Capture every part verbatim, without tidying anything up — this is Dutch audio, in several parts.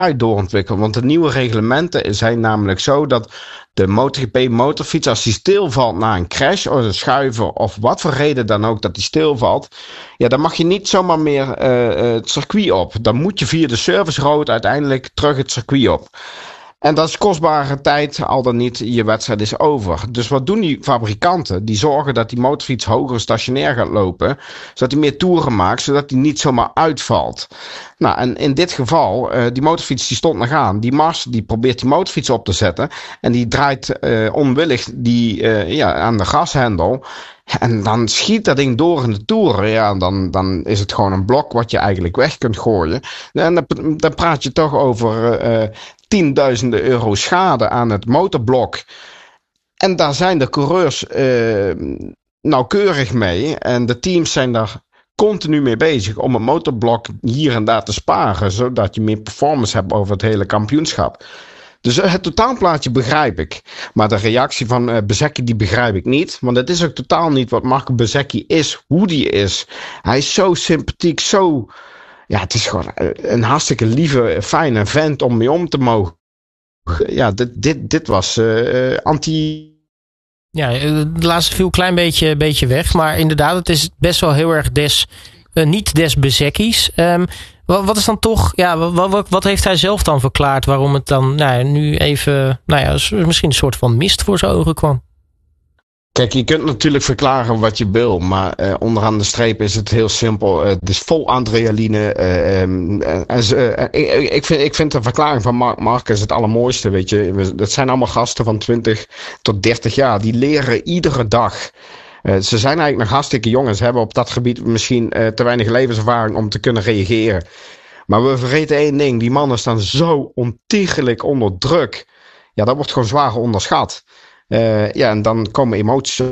doorontwikkeld. Want de nieuwe reglementen zijn namelijk zo dat de MotoGP motorfiets, als die stilvalt na een crash of een schuiver of wat voor reden dan ook dat die stilvalt, ja, dan mag je niet zomaar meer uh, het circuit op. Dan moet je via de service road uiteindelijk terug het circuit op. En dat is kostbare tijd, al dan niet je wedstrijd is over. Dus wat doen die fabrikanten? Die zorgen dat die motorfiets hoger stationair gaat lopen, zodat hij meer toeren maakt, zodat hij niet zomaar uitvalt. Nou, en in dit geval, uh, die motorfiets die stond nog aan. Die Mars die probeert die motorfiets op te zetten en die draait uh, onwillig die, uh, ja, aan de gashendel. En dan schiet dat ding door in de toeren. Ja, dan, dan is het gewoon een blok wat je eigenlijk weg kunt gooien. En dan, dan praat je toch over uh, tienduizenden euro schade aan het motorblok. En daar zijn de coureurs uh, nauwkeurig mee. En de teams zijn daar continu mee bezig om het motorblok hier en daar te sparen. Zodat je meer performance hebt over het hele kampioenschap. Dus het totaalplaatje begrijp ik. Maar de reactie van uh, Bezzecchi die begrijp ik niet. Want het is ook totaal niet wat Marco Bezzecchi is. Hoe die is. Hij is zo sympathiek. Zo. Ja, het is gewoon een hartstikke lieve, fijne vent om mee om te mogen. Ja, dit, dit, dit was uh, anti... Ja, de laatste viel een klein beetje, beetje weg. Maar inderdaad, het is best wel heel erg des... Uh, niet des Bezzecchi's. Um, wat, wat is dan toch... Ja, wat, wat, wat heeft hij zelf dan verklaard waarom het dan nou ja, nu even... Nou ja, misschien een soort van mist voor zijn ogen kwam? Kijk, je kunt natuurlijk verklaren wat je wil, maar uh, onderaan de streep is het heel simpel. Uh, het is vol adrenaline. Uh, um, uh, uh, uh, ik, vind, ik vind de verklaring van Marc Marquez het allermooiste, weet je. Dat zijn allemaal gasten van twintig tot dertig jaar. Die leren iedere dag. Uh, ze zijn eigenlijk nog hartstikke jong en ze hebben op dat gebied misschien uh, te weinig levenservaring om te kunnen reageren. Maar we vergeten één ding. Die mannen staan zo ontiegelijk onder druk. Ja, dat wordt gewoon zwaar onderschat. Uh, ja, en dan komen emoties.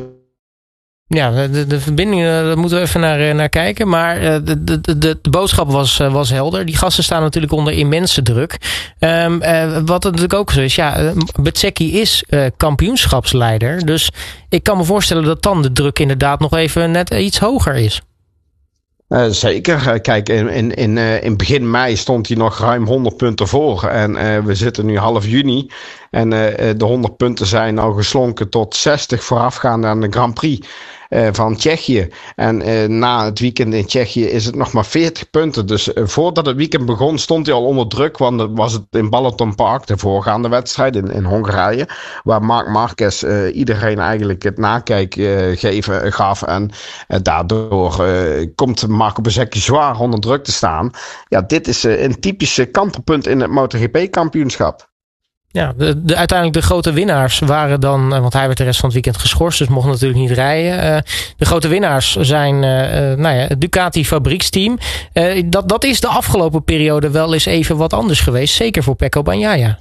Ja, de, de verbinding, daar moeten we even naar, naar kijken. Maar de, de, de, de boodschap was, was helder. Die gasten staan natuurlijk onder immense druk. Um, uh, wat natuurlijk ook zo is, ja, Bezzecchi is uh, kampioenschapsleider. Dus ik kan me voorstellen dat dan de druk inderdaad nog even net iets hoger is. Uh, zeker. Uh, kijk, in, in, in, uh, in begin mei stond hij nog ruim honderd punten voor. En uh, we zitten nu half juni. En uh, de honderd punten zijn al geslonken tot zestig voorafgaande aan de Grand Prix uh, van Tsjechië. En uh, na het weekend in Tsjechië is het nog maar veertig punten. Dus uh, voordat het weekend begon stond hij al onder druk. Want dat was het in Balaton Park, de voorgaande wedstrijd in, in Hongarije. Waar Marc Marquez uh, iedereen eigenlijk het nakijk uh, geven, gaf. En uh, daardoor uh, komt Marco Bezzecchi zwaar onder druk te staan. Ja, dit is uh, een typische kantelpunt in het MotoGP-kampioenschap. Ja, de, de, uiteindelijk de grote winnaars waren dan, want hij werd de rest van het weekend geschorst, dus mocht natuurlijk niet rijden. Uh, de grote winnaars zijn uh, uh, nou ja, het Ducati fabrieksteam. Uh, dat, dat is de afgelopen periode wel eens even wat anders geweest, zeker voor Pecco Bagnaia.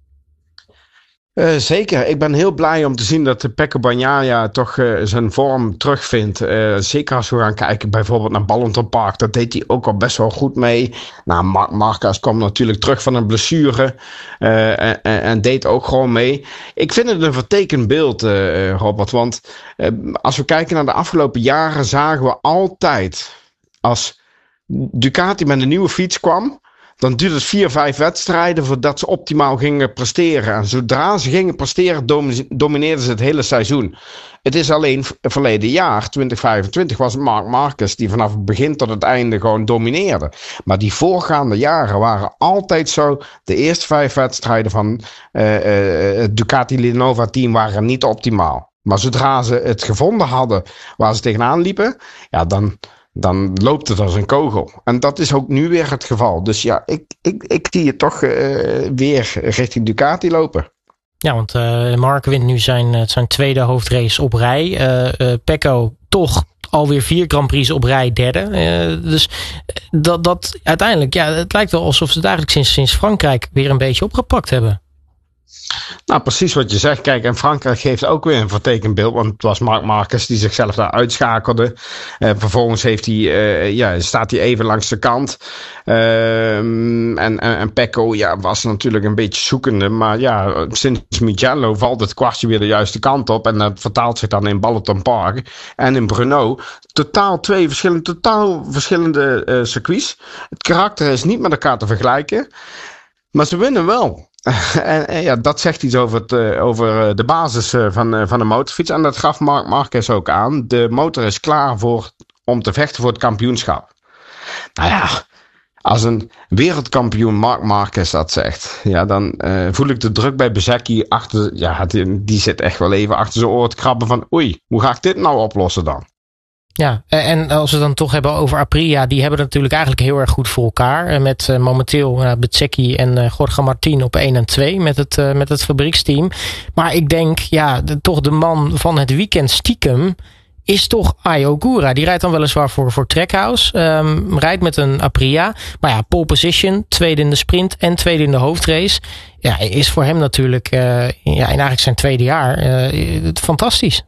Uh, zeker. Ik ben heel blij om te zien dat de Pecco Bagnaia toch uh, zijn vorm terugvindt. Uh, zeker als we gaan kijken bijvoorbeeld naar Balaton Park. Dat deed hij ook al best wel goed mee. Nou, Marc Marquez kwam natuurlijk terug van een blessure. Uh, en, en deed ook gewoon mee. Ik vind het een vertekend beeld, uh, Robert. Want uh, als we kijken naar de afgelopen jaren zagen we altijd, als Ducati met een nieuwe fiets kwam, dan duurde het vier, vijf wedstrijden voordat ze optimaal gingen presteren. En zodra ze gingen presteren, domineerden ze het hele seizoen. Het is alleen verleden jaar, twintig vijfentwintig, was het Marc Marquez die vanaf het begin tot het einde gewoon domineerde. Maar die voorgaande jaren waren altijd zo. De eerste vijf wedstrijden van uh, uh, het Ducati Leonova team waren niet optimaal. Maar zodra ze het gevonden hadden waar ze tegenaan liepen, ja, dan... dan loopt het als een kogel. En dat is ook nu weer het geval. Dus ja, ik, ik, ik zie het toch uh, weer richting Ducati lopen. Ja, want uh, Marc wint nu zijn, zijn tweede hoofdrace op rij. Uh, uh, Pecco toch alweer vier Grand Prix op rij derde. Uh, dus dat, dat uiteindelijk, ja, het lijkt wel alsof ze het eigenlijk sinds, sinds Frankrijk weer een beetje opgepakt hebben. Nou, precies wat je zegt. Kijk, en Frankrijk geeft ook weer een vertekend beeld. Want het was Marc Marquez die zichzelf daar uitschakelde. Uh, vervolgens heeft hij, uh, ja, staat hij even langs de kant. Uh, en, en, en Pecco ja, was natuurlijk een beetje zoekende. Maar ja, sinds Mugello valt het kwartje weer de juiste kant op. En dat vertaalt zich dan in Balaton Park en in Brno. Totaal twee verschillende, totaal verschillende uh, circuits. Het karakter is niet met elkaar te vergelijken. Maar ze winnen wel. en, en ja, dat zegt iets over, het, uh, over de basis uh, van, uh, van de motorfiets. En dat gaf Marc Marquez ook aan. De motor is klaar voor, om te vechten voor het kampioenschap. Nou ja, als een wereldkampioen Marc Marquez dat zegt, ja, dan uh, voel ik de druk bij Bezzecchi achter. Ja, die, die zit echt wel even achter zijn oren te krabben van oei, hoe ga ik dit nou oplossen dan? Ja, en als we het dan toch hebben over Aprilia, die hebben het natuurlijk eigenlijk heel erg goed voor elkaar. Met uh, momenteel uh, Bezzecchi en uh, Jorge Martin op één en twee met het, uh, met het fabrieksteam. Maar ik denk, ja, de, toch de man van het weekend stiekem is toch Ai Ogura. Die rijdt dan weliswaar voor, voor Trackhouse. Um, rijdt met een Aprilia. Maar ja, pole position, tweede in de sprint en tweede in de hoofdrace. Ja, is voor hem natuurlijk uh, ja, in eigenlijk zijn tweede jaar uh, fantastisch.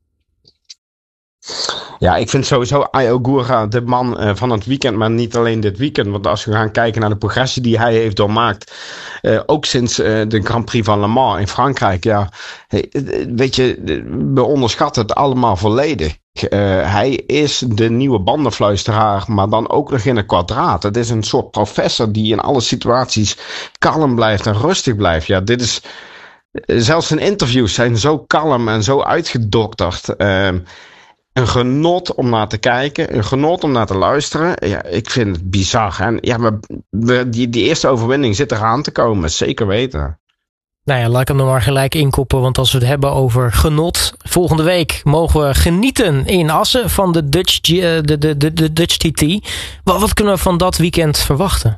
Ja, ik vind sowieso Ai Ogura de man uh, van het weekend, maar niet alleen dit weekend. Want als we gaan kijken naar de progressie die hij heeft doormaakt, uh, ook sinds uh, de Grand Prix van Le Mans in Frankrijk, ja, weet je, we onderschatten het allemaal volledig. Uh, hij is de nieuwe bandenfluisteraar, maar dan ook nog in een kwadraat. Het is een soort professor die in alle situaties kalm blijft en rustig blijft. Ja, dit is, zelfs zijn interviews zijn zo kalm en zo uitgedokterd. Uh, Een genot om naar te kijken. Een genot om naar te luisteren. Ja, ik vind het bizar. En ja, maar we, die, die eerste overwinning zit eraan te komen. Zeker weten. Nou ja, laat ik hem er maar gelijk inkoppen. Want als we het hebben over genot. Volgende week mogen we genieten in Assen van de Dutch, de, de, de, de Dutch T T. Wat, wat kunnen we van dat weekend verwachten?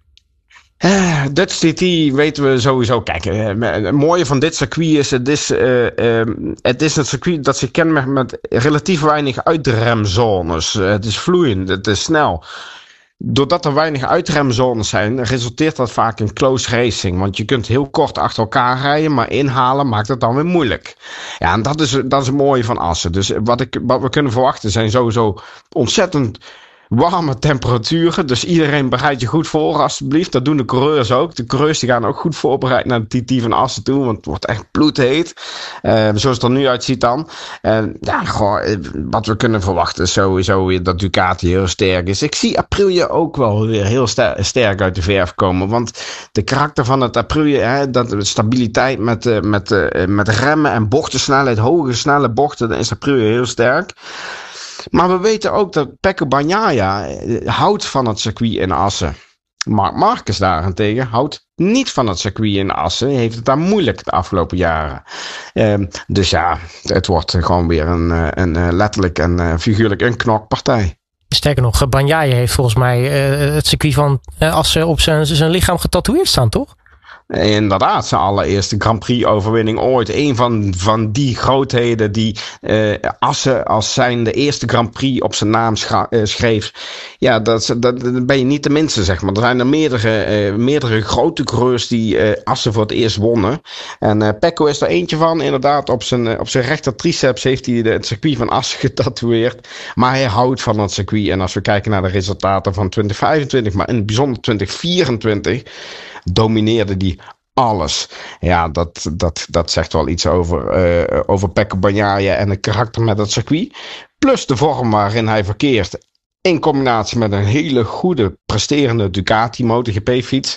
Uh, Dutch T T weten we sowieso. Kijk, uh, het mooie van dit circuit is, het is, uh, uh, het is een circuit dat zich kenmerkt met relatief weinig uitremzones. Uh, het is vloeiend, het is snel. Doordat er weinig uitremzones zijn, resulteert dat vaak in close racing. Want je kunt heel kort achter elkaar rijden, maar inhalen maakt het dan weer moeilijk. Ja, en dat is, dat is het mooie van Assen. Dus wat, ik, wat we kunnen verwachten zijn sowieso ontzettend warme temperaturen, dus iedereen bereidt je goed voor alsjeblieft. Dat doen de coureurs ook. De coureurs die gaan ook goed voorbereid naar de T T van Assen toe, want het wordt echt bloedheet. Uh, zoals het er nu uitziet dan. En ja, goh, wat we kunnen verwachten is sowieso weer dat Ducati heel sterk is. Ik zie Aprilia ook wel weer heel ster- sterk uit de verf komen, want de karakter van het Aprilia, hè, dat stabiliteit met, uh, met, uh, met remmen en bochtensnelheid, hoge snelle bochten, dan is Aprilia heel sterk. Maar we weten ook dat Pecco Bagnaia houdt van het circuit in Assen. Marc Marquez daarentegen houdt niet van het circuit in Assen. Hij heeft het daar moeilijk de afgelopen jaren. Um, dus ja, het wordt gewoon weer een, een, een letterlijk en uh, figuurlijk een knokpartij. Sterker nog, Bagnaia heeft volgens mij uh, het circuit van uh, Assen op zijn, zijn lichaam getatoeëerd staan, toch? Inderdaad, zijn allereerste Grand Prix overwinning ooit. Een van, van die grootheden die uh, Assen als zijn de eerste Grand Prix op zijn naam scha- uh, schreef. Ja, dat, dat, dat ben je niet de minste, zeg maar. Er zijn er meerdere, uh, meerdere grote coureurs die uh, Assen voor het eerst wonnen. En uh, Pecco is er eentje van. Inderdaad, op zijn, uh, op zijn rechter triceps heeft hij de, het circuit van Assen getatoeëerd. Maar hij houdt van het circuit. En als we kijken naar de resultaten van twintig vijfentwintig, maar in het bijzonder twintig vierentwintig... domineerde die alles. Ja, dat, dat, dat zegt wel iets over, uh, over Pecco Bagnaia en het karakter met het circuit. Plus de vorm waarin hij verkeert. In combinatie met een hele goede presterende Ducati MotoGP fiets.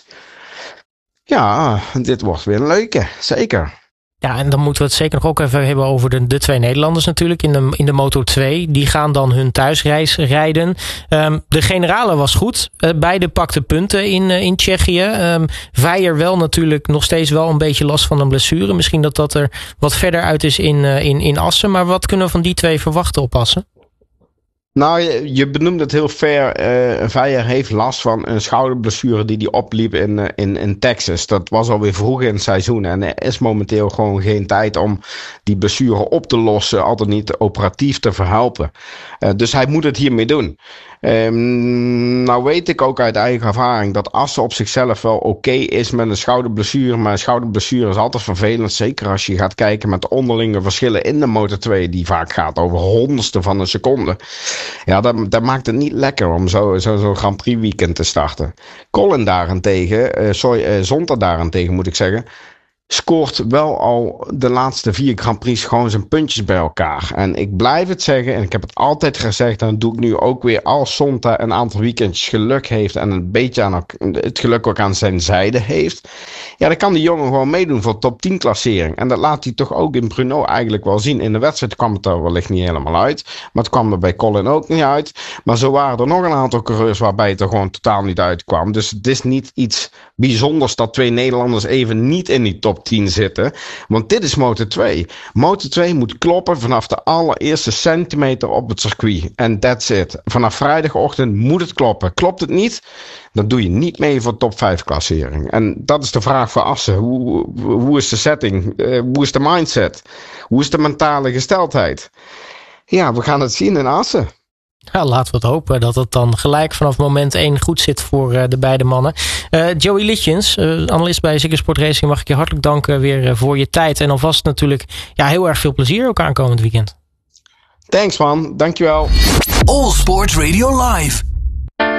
Ja, dit wordt weer een leuke. Zeker. Ja, en dan moeten we het zeker nog ook even hebben over de, de twee Nederlanders natuurlijk in de, in de Moto twee. Die gaan dan hun thuisreis rijden. Um, de generale was goed. Uh, beide pakten punten in, uh, in Tsjechië. Um, Veijer wel natuurlijk nog steeds wel een beetje last van een blessure. Misschien dat dat er wat verder uit is in, uh, in, in Assen. Maar wat kunnen we van die twee verwachten op Assen? Nou, je, je benoemt het heel fair. Uh, Veijer heeft last van een schouderblessure die hij opliep in, uh, in, in Texas. Dat was alweer vroeg in het seizoen. En er is momenteel gewoon geen tijd om die blessure op te lossen. Altijd niet operatief te verhelpen. Uh, dus hij moet het hiermee doen. Um, nou weet ik ook uit eigen ervaring dat Assen op zichzelf wel oké okay is met een schouderblessure. Maar een schouderblessure is altijd vervelend. Zeker als je gaat kijken met de onderlinge verschillen in de Moto twee. Die vaak gaat over honderdste van een seconde. Ja, dat, dat maakt het niet lekker om zo'n zo, zo Grand Prix weekend te starten. Colin daarentegen, uh, sorry, uh, Zonta daarentegen moet ik zeggen. scoort wel al de laatste vier Grand Prix gewoon zijn puntjes bij elkaar. En ik blijf het zeggen, en ik heb het altijd gezegd, en dat doe ik nu ook weer, als Sonta een aantal weekendjes geluk heeft en een beetje aan het geluk ook aan zijn zijde heeft, ja, dan kan die jongen gewoon meedoen voor top tien klassering. En dat laat hij toch ook in Brno eigenlijk wel zien. In de wedstrijd kwam het er wellicht niet helemaal uit, maar het kwam er bij Colin ook niet uit. Maar zo waren er nog een aantal coureurs waarbij het er gewoon totaal niet uitkwam. Dus het is niet iets bijzonders dat twee Nederlanders even niet in die top tien zitten. Want dit is Moto twee. Moto twee moet kloppen vanaf de allereerste centimeter op het circuit. En that's it. Vanaf vrijdagochtend moet het kloppen. Klopt het niet, dan doe je niet mee voor top vijf klassering. En dat is de vraag voor Assen. Hoe, hoe is de setting? Uh, hoe is de mindset? Hoe is de mentale gesteldheid? Ja, we gaan het zien in Assen. Ja, laten we het hopen dat het dan gelijk vanaf moment één goed zit voor uh, de beide mannen. Uh, Joey Litjens, uh, analist bij Ziggo Sport Racing, mag ik je hartelijk danken weer uh, voor je tijd. En alvast natuurlijk ja, heel erg veel plezier ook aankomend weekend. Thanks man, dankjewel. All Sport Radio Live.